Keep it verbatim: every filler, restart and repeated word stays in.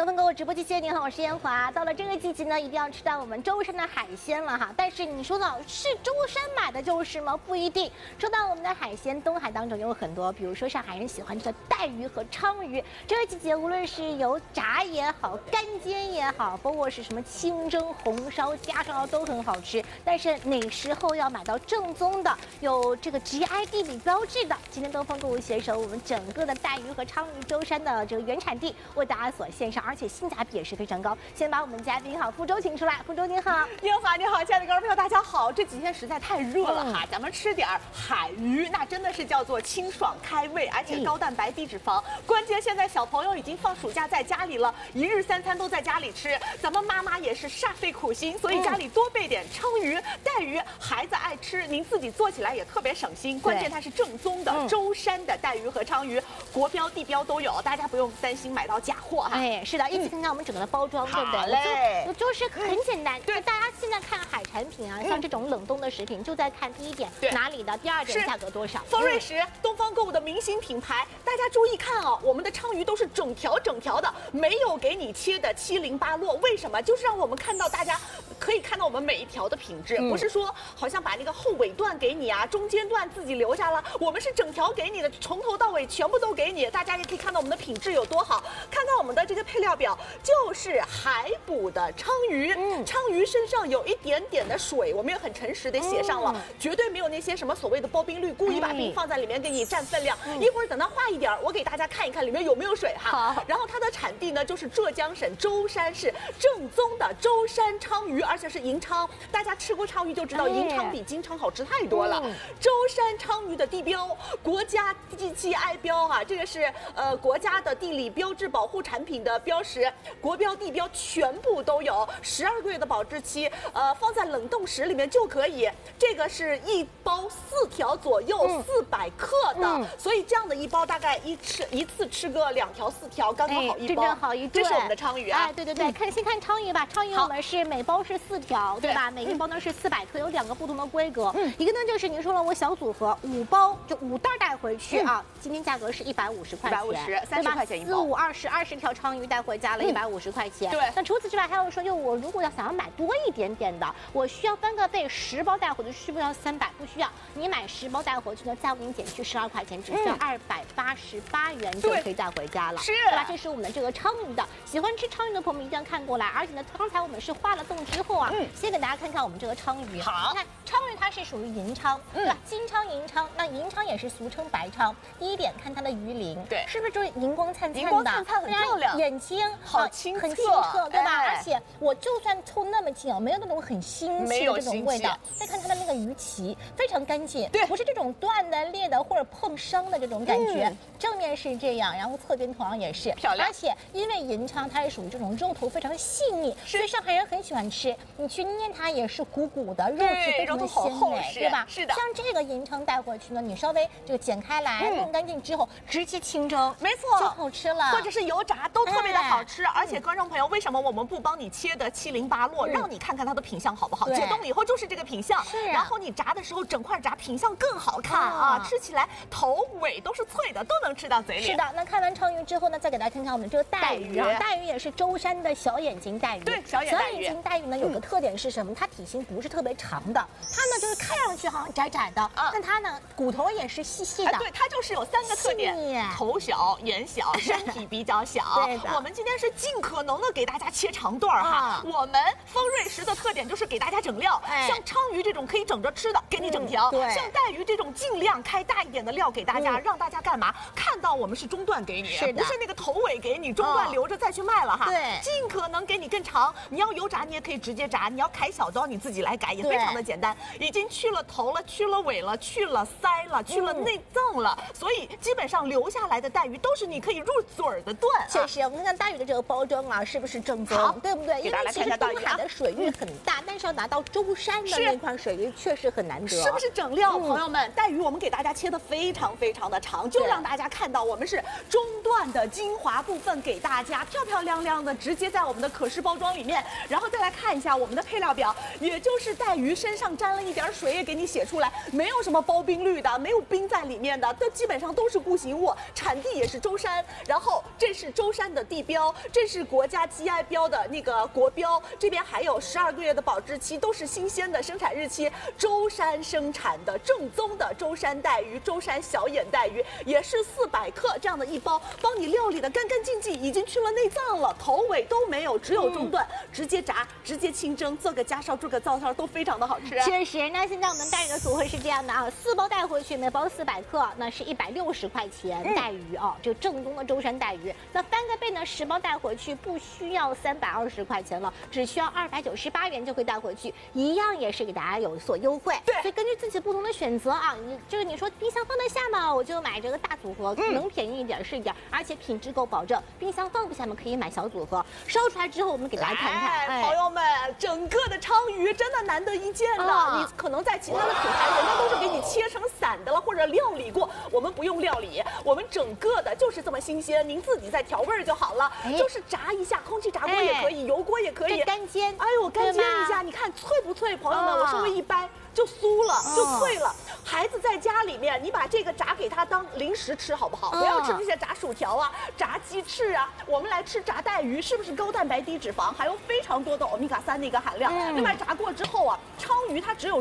东风购物直播间，您好，我是燕华。到了这个季节呢，一定要吃到我们舟山的海鲜了哈。但是你说到是舟山买的就是吗？不一定。说到我们的海鲜，东海当中有很多，比如说上海人喜欢吃的带鱼和鲳鱼。这个季节无论是油炸也好，干煎也好，包括是什么清蒸、红烧、家烧都很好吃。但是哪时候要买到正宗的，有这个 G I 地理标志的？今天东风购物携手我们整个的带鱼和鲳鱼舟山的这个原产地为大家所献上，而且性价比也是非常高。先把我们嘉宾好傅舟请出来，傅舟您好。 燕华你好，亲爱的观众朋友大家好。这几天实在太热了哈，嗯、咱们吃点海鱼，那真的是叫做清爽开胃，而且高蛋白低脂肪。嗯、关键现在小朋友已经放暑假在家里了，一日三餐都在家里吃，咱们妈妈也是煞费苦心，所以家里多备点鲳鱼、带鱼，孩子爱吃，您自己做起来也特别省心。关键它是正宗的舟山的带鱼和鲳鱼，国标地标都有，大家不用担心买到假货哈。 哎，是的，一起看看我们整个的包装，对不对？ 好嘞， 我就就是很简单。 对， 大家现在看海产品啊，像这种冷冻的食品，就在看第一点哪里的，第二点价格多少。 丰瑞食，东方购物的明星品牌，大家注意看啊，我们的鲳鱼都是整条整条的，没有给你切的七零八落。为什么？就是让我们看到大家可以看到我们每一条的品质，不是说好像把那个后尾段给你啊，中间段自己留下了，我们是整条给你的，从头到尾全部都给你。大家也可以看到我们的品质有多好。看看我们的这个配料表，就是海捕的鲳鱼，嗯，鲳鱼身上有一点点的水，我们也很诚实的写上了，嗯、绝对没有那些什么所谓的包冰绿，故意把冰放在里面给你占分量。嗯、一会儿等它化一点，我给大家看一看里面有没有水哈。好，然后它的产地呢就是浙江省舟山市正宗的舟山鲳鱼，而且是银鲳。大家吃过鲳鱼就知道，银鲳比金鲳好吃太多了。嗯、舟山鲳鱼的地标，国家 G I 标啊，这个是呃国家的地理标志保护产品的标识，国标地标全部都有，十二个月的保质期，呃，放在冷冻室里面就可以。这个是一包四条左右，四百克的，嗯、所以这样的一包大概一吃一次吃个两条四条，刚刚好一包， 正正好一顿。 这是我们的鲳鱼啊， 哎，对对对，嗯、看先看鲳鱼吧，鲳鱼我们是每包是四条，对吧？每一包呢是四百克，有两个不同的规格，嗯、一个呢就是您说了我小组合五包就五袋带回去啊，嗯、今天价格是一百五十块钱， 一百五十，三十块钱一包， 四五二十二十条鲳鱼带回家了，一百五十块钱。 对， 那除此之外还有说，就我如果要想要买多一点点的，我需要翻个倍，十包带回去需不需要三百？不需要，你买十包带回去呢，再给你减去十二块钱，只需要二百八十八元就可以带回家了， 是， 对吧？这是我们的这个鲳鱼的，喜欢吃鲳鱼的朋友们一定要看过来。而且呢，刚才我们是化了冻之后啊，嗯、先给大家看看我们这个鲳鱼。 好， 你看鲳鱼它是属于银鲳，对吧？金鲳、银鲳，那银鲳也是俗称白鲳。第一点看它的鱼鳞， 对， 是不是就是荧光灿灿的？ 荧光灿灿，很漂亮， 眼睛好清澈， 很清澈，对吧？ 哎、 而且我就算凑那么近啊，没有那种很腥气的这种味道。再看它的那个鱼鳍，非常干净， 对， 不是这种断的、裂的或者碰伤的这种感觉。嗯、正面是这样，然后侧边同样也是漂亮。 而且因为银鲳它是属于这种肉头非常细腻，所以上海人很喜欢吃。你去捏它也是鼓鼓的，肉质非常的鲜美，对吧？ 是的。 像这个银鲳带回去呢，你稍微这个剪开来，弄干净之后，直接清蒸， 没错， 就好吃了。 或者是油炸都特别的好吃。而且观众朋友，为什么我们不帮你切的七零八落，让你看看它的品相好不好？解冻以后就是这个品相， 是。 然后你炸的时候整块炸，品相更好看啊，吃起来头尾都是脆的，都能吃到嘴里。 是的。那看完鲳鱼之后呢，再给大家看看我们这个带鱼啊，带鱼也是舟山的小眼睛带鱼。 对，小眼带鱼。小眼睛带鱼呢有个特点是什么？它体型不是特别长的，它呢就是看上去好像窄窄的，但它呢骨头也是细细的。 对，它就是有三个特点：头小、眼小，身体比较小。 对的。 我们今天是尽可能的给大家切长段哈。我们丰瑞食的特点就是给大家整料，像鲳鱼这种可以整着吃的，给你整条；像带鱼这种尽量开大一点的料给大家，让大家干嘛？看到我们是中段给你，不是那个头尾给你，中段留着再去卖了哈。 对， 尽可能给你更长。你要油炸，你也可以直接炸；你要开小刀，你自己来改，也非常的简单。已经去了头了，去了尾了，去了鳃了，去了内脏了，所以基本上留下来的带鱼都是你可以入嘴儿的段。 确实，我们看看带鱼的这个包装啊，是不是正宗？对不对？因为其实东海的水域很大，但是要拿到舟山的那块水域确实很难得。 是不是整料？朋友们，带鱼我们给大家切的非常非常的长，就让大家看到我们是中段的精华部分给大家漂漂亮亮的直接在我们的可视包装里面，然后再来看一下我们的配料表，也就是带鱼身上沾了一点水也给你写出来，没有什么包冰绿的，没有冰在里面的，都基本上都是固形物，产地也是舟山，然后这是舟山的地标。 标，这是国家 G I 标的那个国标，这边还有十二个月的保质期，都是新鲜的生产日期。舟山生产的正宗的舟山带鱼，舟山小眼带鱼也是四百克这样的一包，帮你料理的干干净净，已经去了内脏了，头尾都没有，只有中段，嗯、直接炸，直接清蒸，做个家烧，做个灶烧都非常的好吃。 确实，那现在我们带鱼的组合是这样的啊，四包带回去，每包四百克，那是一百六十块钱带鱼哦，这个正宗的舟山带鱼。那翻个倍呢，十包带回去不需要三百二十块钱了，只需要二百九十八元就可以带回去，一样也是给大家有所优惠。 对， 所以根据自己不同的选择啊，你就是你说冰箱放得下吗？我就买这个大组合，嗯、能便宜一点是一点，而且品质够保证。冰箱放不下嘛，可以买小组合。烧出来之后，我们给大家看看。 哎，朋友们，整个的鲳鱼真的难得一见的，哦、你可能在其他的品牌，人家都是给你切成散的了，或者料理过，我们不用料理，我们整个的就是这么新鲜，您自己再调味就好了，哎、就是炸一下，空气炸锅也可以，哎、油锅也可以， 干煎。 哎呦，干煎一下，你看脆不脆？朋友们，哦、我稍微一掰。就酥了，就脆了。哦、孩子在家里面，你把这个炸给他当零食吃，好不好？哦、不要吃这些炸薯条啊、炸鸡翅啊。我们来吃炸带鱼，是不是高蛋白低脂肪，还有非常多的欧米伽三的一个含量？嗯、另外炸过之后啊，鲳鱼它只有